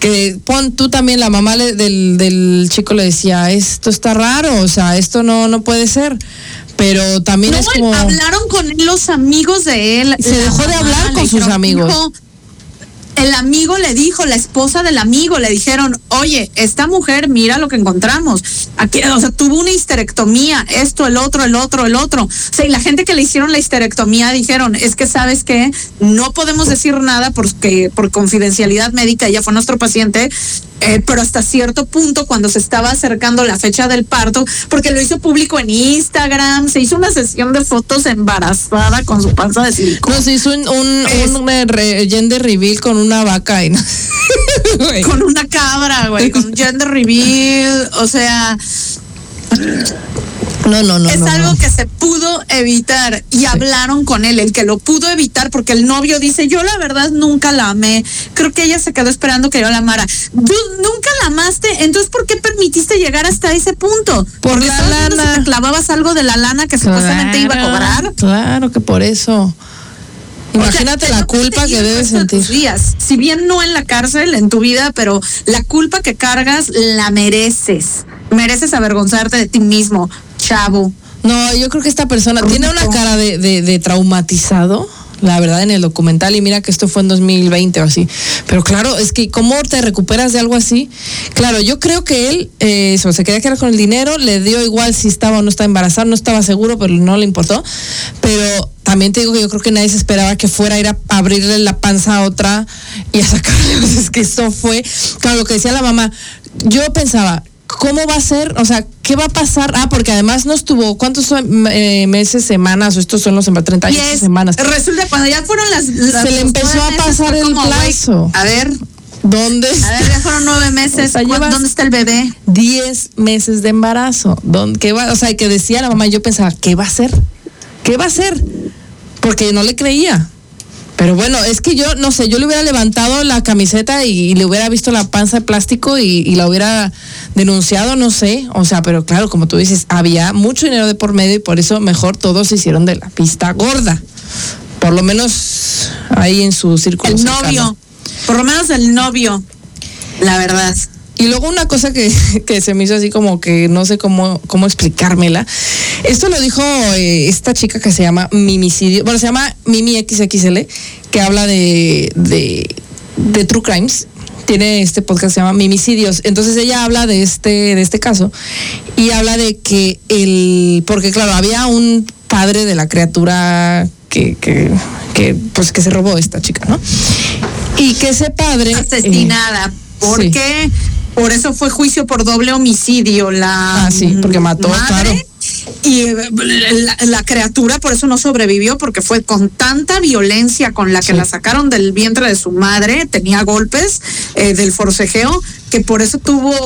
que tú también, la mamá del chico le decía, esto está raro, o sea, esto no puede ser. Pero también no, es como... hablaron con él los amigos de él. Se dejó de hablar con sus amigos. El amigo le dijo, la esposa del amigo le dijeron, oye, esta mujer, mira lo que encontramos. Aquí, o sea, tuvo una histerectomía, esto, el otro. O sea, y la gente que le hicieron la histerectomía dijeron, es que sabes qué, no podemos decir nada porque por confidencialidad médica, ella fue nuestro paciente, pero hasta cierto punto, cuando se estaba acercando la fecha del parto, porque lo hizo público en Instagram, se hizo una sesión de fotos embarazada con su panza de silicona. No, se hizo un gender reveal con una vaca y con una cabra, güey, con un gender reveal, o sea... No. Es algo que se pudo evitar y sí. Hablaron con él, el que lo pudo evitar, porque el novio dice, yo la verdad nunca la amé, creo que ella se quedó esperando que yo la amara. Tú nunca la amaste, entonces ¿por qué permitiste llegar hasta ese punto? Por la lana. Si te clavabas algo de la lana que supuestamente iba a cobrar. Claro que por eso. Imagínate, o sea, la culpa que debes sentir. Si bien no en la cárcel, en tu vida, pero la culpa que cargas la mereces. Mereces avergonzarte de ti mismo, chavo. No, yo creo que esta persona tiene una cara de traumatizado, la verdad, en el documental, y mira que esto fue en 2020 o así. Pero claro, es que ¿cómo te recuperas de algo así? Claro, yo creo que él se quería quedar con el dinero, le dio igual si estaba o no estaba embarazada, no estaba seguro, pero no le importó. Pero también te digo que yo creo que nadie se esperaba que fuera a ir a abrirle la panza a otra y a sacarle. Pues es que eso fue, claro, lo que decía la mamá. Yo pensaba, ¿cómo va a ser? O sea, ¿qué va a pasar? Porque además no estuvo, ¿cuántos meses, semanas? O estos son los 38 semanas. Resulta cuando ya fueron las se le empezó a pasar el plazo. A ver, ¿dónde? A ver, ya fueron 9 meses. O sea, ¿dónde está el bebé? 10 meses de embarazo. ¿Qué va? O sea, que decía la mamá, yo pensaba, ¿qué va a hacer? ¿Qué va a hacer? Porque no le creía. Pero bueno, es que yo, no sé, yo le hubiera levantado la camiseta y le hubiera visto la panza de plástico y la hubiera denunciado, no sé. O sea, pero claro, como tú dices, había mucho dinero de por medio y por eso mejor todos se hicieron de la pista gorda. Por lo menos ahí en su círculo el cercano. Novio, por lo menos el novio, la verdad. Y luego una cosa que se me hizo así como que no sé cómo explicármela. Esto lo dijo esta chica que se llama Mimicidio, bueno, se llama Mimi XXL, que habla de True Crimes. Tiene este podcast que se llama Mimicidios. Entonces ella habla de este caso y habla de que porque claro, había un padre de la criatura que se robó esta chica, ¿no? Y que ese padre asesinada, porque sí. Por eso fue juicio por doble homicidio sí, porque mató, madre, claro. Y la criatura por eso no sobrevivió, porque fue con tanta violencia con la que la sacaron del vientre de su madre, tenía golpes del forcejeo, que por eso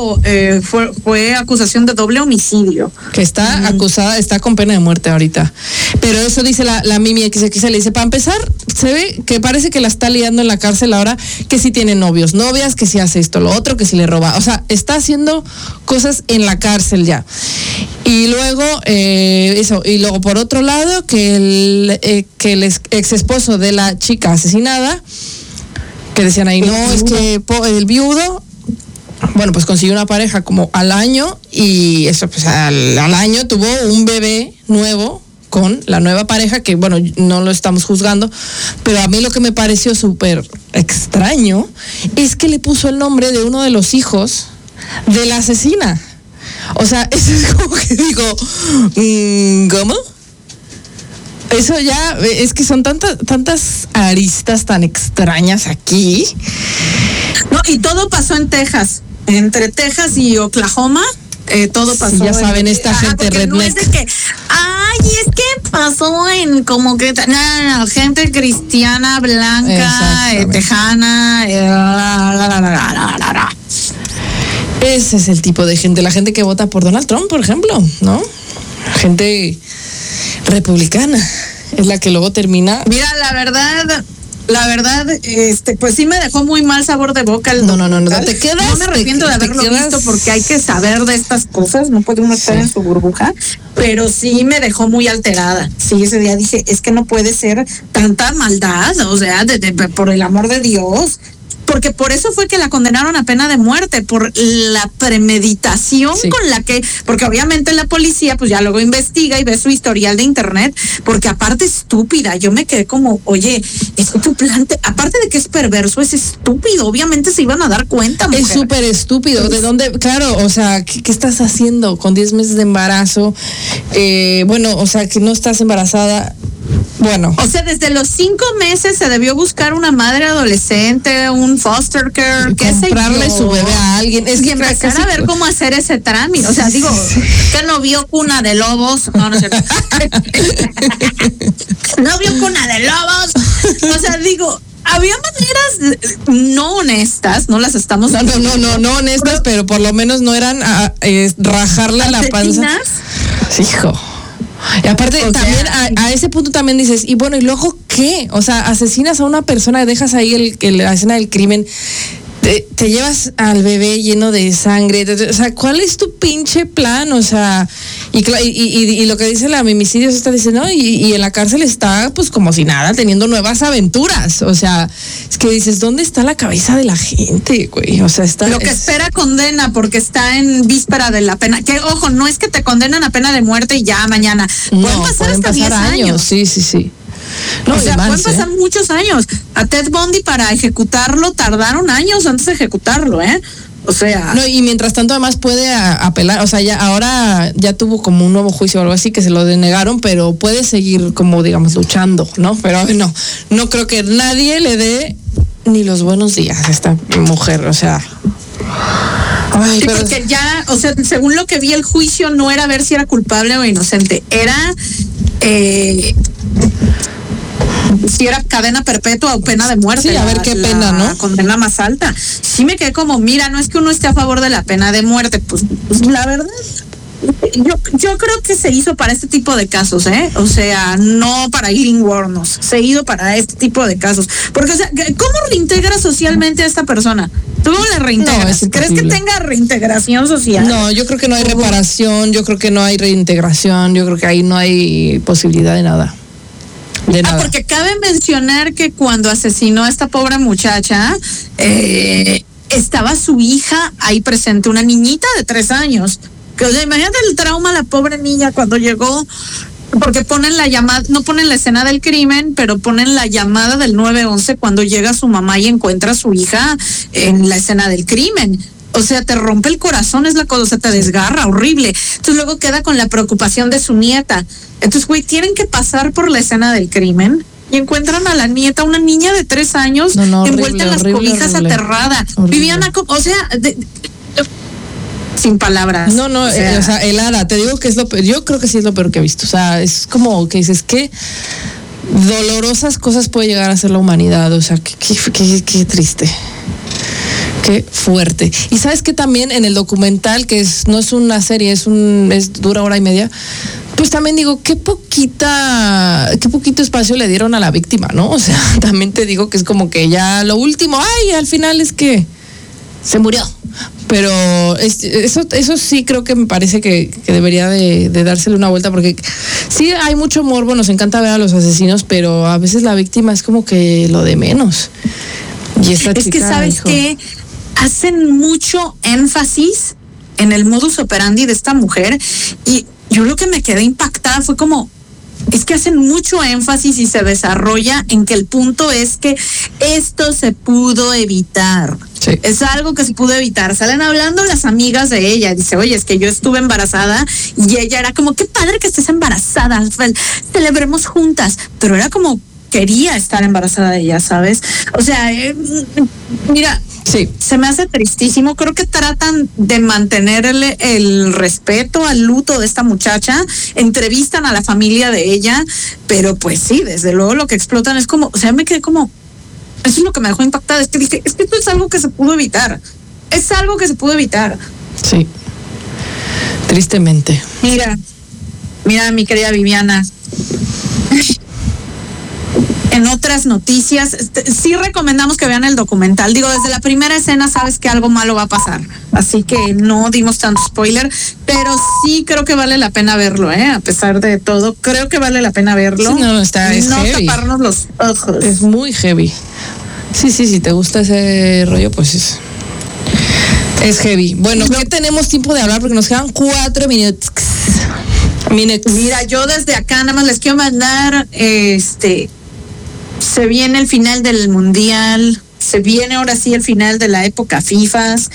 fue acusación de doble homicidio. Que está acusada, está con pena de muerte ahorita. Pero eso dice la Mimi XX, le dice, para empezar, se ve que parece que la está liando en la cárcel ahora, que si tiene novios, novias, que si hace esto, lo otro, que si le roba. O sea, está haciendo cosas en la cárcel ya. Y luego, y luego por otro lado, que el ex esposo de la chica asesinada, que decían ahí, no, es que el viudo, bueno, pues consiguió una pareja como al año, y eso, pues al año tuvo un bebé nuevo con la nueva pareja, que bueno, no lo estamos juzgando, pero a mí lo que me pareció súper extraño es que le puso el nombre de uno de los hijos de la asesina. O sea, eso es como que digo, ¿cómo? Eso ya, es que son tantas aristas tan extrañas aquí. No, y todo pasó en Texas, entre Texas y Oklahoma. Todo pasó. Sí, ya saben, esta gente redneck. No es de que, es que pasó en como que, no, gente cristiana, blanca, tejana. Ese es el tipo de gente, la gente que vota por Donald Trump, por ejemplo, ¿no? Gente republicana, es la que luego termina. Mira, la verdad, pues sí me dejó muy mal sabor de boca el No te quedas. No me arrepiento de haberlo visto, porque hay que saber de estas cosas, no puede uno estar en su burbuja, pero sí me dejó muy alterada. Sí, ese día dije, es que no puede ser tanta maldad, o sea, por el amor de Dios. porque por eso fue que la condenaron a pena de muerte, por la premeditación con la que, porque obviamente la policía pues ya luego investiga y ve su historial de internet, porque aparte estúpida, yo me quedé como, oye, es que tu plan, aparte de que es perverso, es estúpido, obviamente se iban a dar cuenta, mujer. Es súper estúpido, ¿de dónde? Claro, o sea, ¿qué estás haciendo con 10 meses de embarazo? Bueno, o sea, que no estás embarazada. Bueno. O sea, desde los 5 meses se debió buscar una madre adolescente, un foster care, qué sé yo. Comprarle su bebé a alguien. Es que empezar a ver cómo hacer ese trámite. O sea, digo, que no vio Cuna de Lobos. No, no es cierto. No vio Cuna de Lobos. O sea, digo, había maneras no honestas, no las estamos... No honestas, pero por lo menos no eran rajarle a la panza. Hijo. Y aparte, también a ese punto también dices, y bueno, ¿y luego qué? O sea, asesinas a una persona, dejas ahí la escena del crimen, te llevas al bebé lleno de sangre, o sea, ¿cuál es tu pinche plan? O sea, y lo que dice la Mimicidios está diciendo, ¿no? Y en la cárcel está pues como si nada, teniendo nuevas aventuras. O sea, es que dices, ¿dónde está la cabeza de la gente, güey? O sea, lo que espera condena porque está en víspera de la pena. Que ojo, no es que te condenan a pena de muerte y ya mañana. Pueden pasar hasta 10 años. Sí. No, o sea, pueden pasar muchos años. A Ted Bundy para ejecutarlo tardaron años antes de ejecutarlo, ¿eh? O sea... No, y mientras tanto además puede apelar, o sea, ahora ya tuvo como un nuevo juicio o algo así que se lo denegaron, pero puede seguir como, digamos, luchando, ¿no? Pero no creo que nadie le dé ni los buenos días a esta mujer, o sea... Ay, sí, porque ya, o sea, según lo que vi, el juicio no era ver si era culpable o inocente, era... si era cadena perpetua o pena de muerte. Sí, a ver qué pena, ¿no? Condena más alta. Sí me quedé como, mira, no es que uno esté a favor de la pena de muerte, pues la verdad, yo creo que se hizo para este tipo de casos, ¿eh? O sea, no para Aileen Wuornos, se hizo para este tipo de casos. Porque, o sea, ¿cómo reintegras socialmente a esta persona? ¿Tú cómo la reintegras? No, ¿crees que tenga reintegración social? No, yo creo que no hay reparación, yo creo que no hay reintegración, yo creo que ahí no hay posibilidad de nada. Porque cabe mencionar que cuando asesinó a esta pobre muchacha, estaba su hija ahí presente, una niñita de 3 años. Que, o sea, imagínate el trauma de la pobre niña cuando llegó, porque ponen la llamada, no ponen la escena del crimen, pero ponen la llamada del 911 cuando llega su mamá y encuentra a su hija en la escena del crimen. O sea, te rompe el corazón, es la cosa, o sea, te desgarra, horrible. Entonces luego queda con la preocupación de su nieta. Entonces, güey, tienen que pasar por la escena del crimen y encuentran a la nieta, una niña de 3 años, envuelta en las cobijas, aterrada. Viviana, o sea, sin palabras. No, o sea, helada, te digo que es lo peor, yo creo que sí es lo peor que he visto. O sea, es como que dices, qué dolorosas cosas puede llegar a ser la humanidad. O sea, qué triste. Qué fuerte. Y sabes que también en el documental, que no es una serie, dura 1:30, pues también digo, qué poquito espacio le dieron a la víctima, ¿no? O sea, también te digo que es como que ya lo último, al final es que se murió. Pero eso sí creo que me parece que debería de dársele una vuelta, porque sí hay mucho morbo, nos encanta ver a los asesinos, pero a veces la víctima es como que lo de menos. Y esta chica, es que sabes que hacen mucho énfasis en el modus operandi de esta mujer, y yo lo que me quedé impactada fue como, es que hacen mucho énfasis y se desarrolla en que el punto es que esto se pudo evitar. Sí. Es algo que se pudo evitar. Salen hablando las amigas de ella. Dice, oye, es que yo estuve embarazada, y ella era como, qué padre que estés embarazada, celebremos juntas. Pero era como, quería estar embarazada de ella, ¿sabes? O sea, mira, sí, se me hace tristísimo. Creo que tratan de mantenerle el respeto al luto de esta muchacha, entrevistan a la familia de ella, pero pues sí, desde luego lo que explotan es como, o sea, me quedé como, eso es lo que me dejó impactada, es que dije, es que esto es algo que se pudo evitar, es algo que se pudo evitar. Sí, tristemente. Mira, mi querida Viviana, en otras noticias, sí recomendamos que vean el documental. Digo, desde la primera escena sabes que algo malo va a pasar, así que no dimos tanto spoiler, pero sí creo que vale la pena verlo, a pesar de todo, creo que vale la pena verlo. Sí, no heavy. Taparnos los ojos. Es muy heavy. Sí, te gusta ese rollo, pues es heavy. Bueno, ¿qué tenemos tiempo de hablar? Porque nos quedan 4 minutos. Mira, yo desde acá nada más les quiero mandar, se viene el final del Mundial, se viene ahora sí el final de la época FIFAs,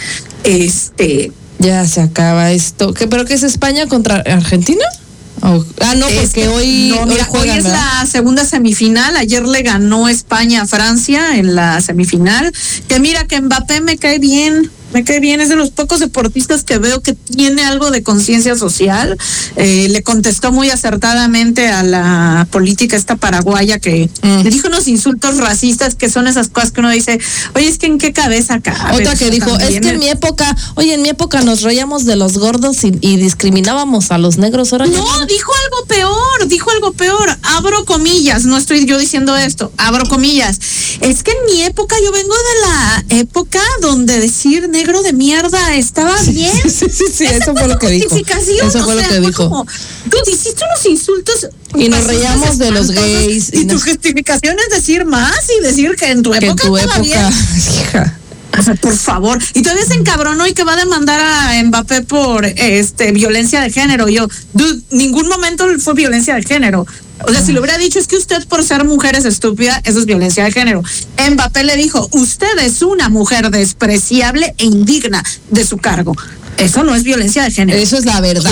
Ya se acaba esto. ¿Pero qué es España contra Argentina? No, porque hoy juegan, es la segunda semifinal. Ayer le ganó España a Francia en la semifinal. Que mira que Mbappé me cae bien, es de los pocos deportistas que veo que tiene algo de conciencia social. Le contestó muy acertadamente a la política esta paraguaya que le dijo unos insultos racistas, que son esas cosas que uno dice, oye, es que en qué cabeza cabe. Otra que dijo, es que en mi época nos reíamos de los gordos y discriminábamos a los negros. Ahora no, dijo algo peor, abro comillas, no estoy yo diciendo esto, abro comillas, es que en mi época, yo vengo de la época donde decir negro de mierda estaba bien. Sí, eso fue lo que dijo. Eso fue lo que dijo. Como, tú hiciste unos insultos y nos reíamos de los gays. Y tu justificación es decir más y decir que en tu época estaba bien. Hija. O sea, por favor. Y todavía se encabronó y que va a demandar a Mbappé por violencia de género. Yo, dude, ningún momento fue violencia de género. O sea, si lo hubiera dicho, es que usted por ser mujer es estúpida, eso es violencia de género. Mbappé le dijo, usted es una mujer despreciable e indigna de su cargo. Eso no es violencia de género. Eso es la verdad.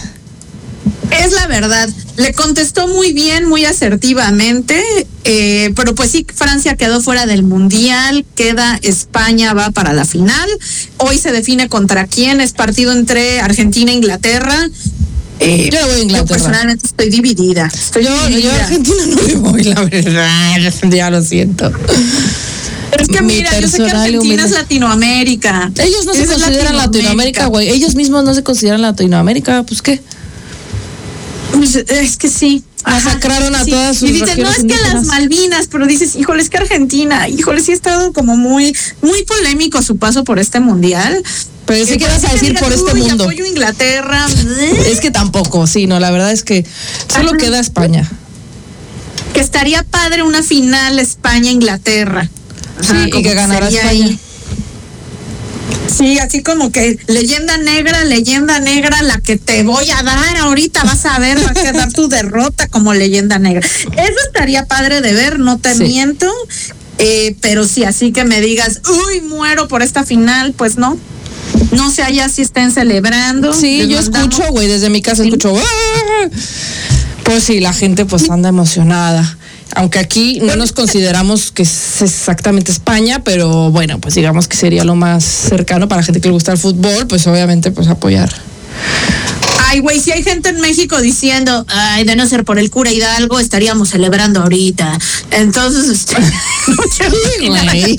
Es la verdad. Le contestó muy bien, muy asertivamente, pero pues sí, Francia quedó fuera del Mundial, queda España, va para la final. Hoy se define contra quién, es partido entre Argentina e Inglaterra. Yo le voy a Inglaterra. Yo personalmente estoy dividida. Yo a Argentina no le voy, la verdad, ya lo siento. Pero es que mira, yo sé que Argentina es Latinoamérica. Ellos no se consideran Latinoamérica, güey. Ellos mismos no se consideran Latinoamérica, pues ¿qué? Es que sí. Masacraron a todas sus regiones. Y dices, no, es indígenas. Que las Malvinas, pero dices, híjole, es que Argentina, híjole, sí ha estado como muy polémico su paso por este mundial. Pero sí que vas a decir por este mundo. Apoyo a Inglaterra. Es que tampoco, sí, no, la verdad es que solo queda España. Que estaría padre una final España-Inglaterra. Sí, y que ganara España. Ahí. Sí, así como que leyenda negra, la que te voy a dar ahorita, vas a ver, va a quedar tu derrota como leyenda negra. Eso estaría padre de ver, no te miento, pero sí, así que me digas, uy, muero por esta final, pues no. No sé allá si estén celebrando. Sí, yo escucho, güey, desde mi casa escucho. ¡Ah! Pues sí, la gente pues anda emocionada. Aunque aquí no nos consideramos que es exactamente España, pero bueno, pues digamos que sería lo más cercano para la gente que le gusta el fútbol, pues obviamente pues apoyar. Ay, güey, si hay gente en México diciendo, ay, de no ser por el cura Hidalgo, estaríamos celebrando ahorita. Entonces, güey.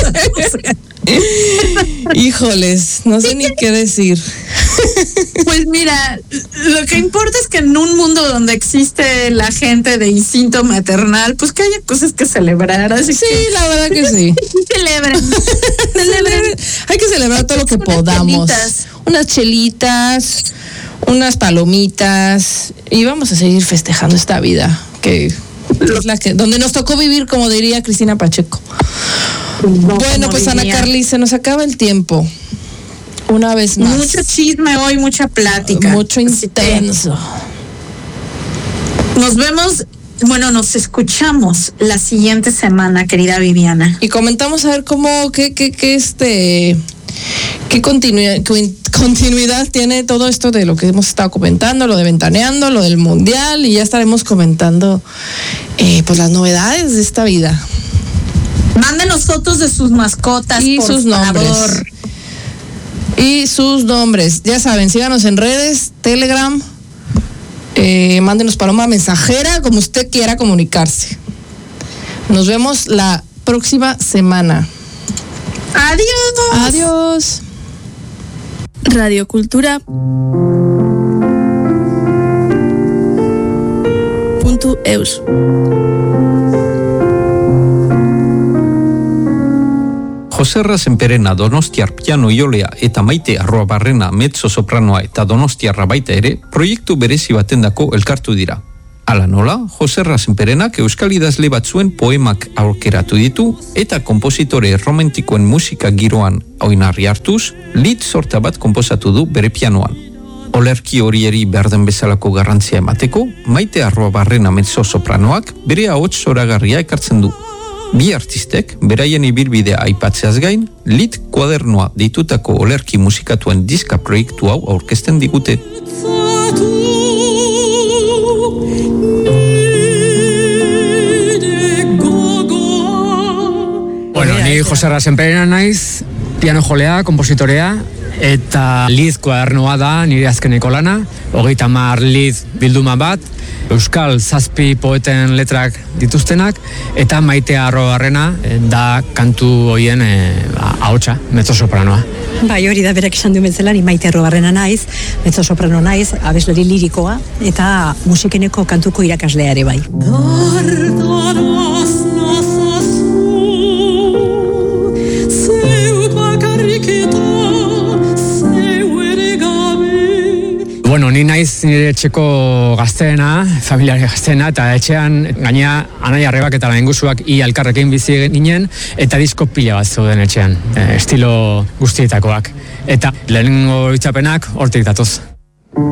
Híjoles, no sé ni qué decir. Pues mira, lo que importa es que en un mundo donde existe la gente de instinto maternal, pues que haya cosas que celebrar. Así sí, que, la verdad que sí. Celebren. Hay que celebrar todo lo que podamos. Unas chelitas, unas palomitas y vamos a seguir festejando esta vida que es la que donde nos tocó vivir, como diría Cristina Pacheco. Bueno, pues Ana Carly, se nos acaba el tiempo. Una vez más. Mucho chisme hoy, mucha plática. Mucho intenso. Nos vemos, nos escuchamos la siguiente semana, querida Viviana. Y comentamos a ver qué continuidad tiene todo esto de lo que hemos estado comentando, lo de Ventaneando, lo del Mundial, y ya estaremos comentando pues las novedades de esta vida. Mándenos fotos de sus mascotas y por sus favor. Nombres. Y sus nombres, ya saben, síganos en redes, Telegram, mándenos paloma mensajera, como usted quiera comunicarse. Nos vemos la próxima semana. Adiós. Adiós. Radio Cultura. .eus. Joserra Senperena Donostiar piano iolea eta Maite Arroabarrena mezzo sopranoa eta Donostiarra baita ere proiektu berezi batendako elkartu dira. Hala nola, Joserra Senperenak euskal idazle batzuen poemak aurkeratu ditu eta konpositore romantikoen musika giroan oinarri hartuz, lead sorta bat konposatu du bere pianoan. Olerki horieri berden bezalako garrantzia emateko, Maite Arruabarrena mezzo-sopranoak bere ahots zoragarria ekartzen du. Bi artistek, beraien ibilbidea aipatzeaz gain, lead kuadernoa deitutako olerki musikatuen diska proiektu hau aurkezten digute. Bueno, ni Joserra Senperena naiz, piano jolea, kompositorea, eta lead kuadernoa da nire azkeneko lana, 30 lead bilduma bat, euskal 7 poeten letrak dituztenak, eta Maite Arruabarrena da kantu hoien ahotsa, mezzo-sopranoa. Bai, hori da berak esan duen bezala, ni Maite Arruabarrena naiz, mezzo-soprano naiz, abeslari lirikoa, eta musikeneko kantuko irakaslea ere bai. Bueno, ni naiz nire etxeko gazteena, familiare gazteena, eta etxean gainea anai arrebak eta laingusuak elkarrekin bizi ginen, eta disko pila bat zeuden etxean, estilo guztietakoak. Eta lehenengo hitzapenak hortik datoz.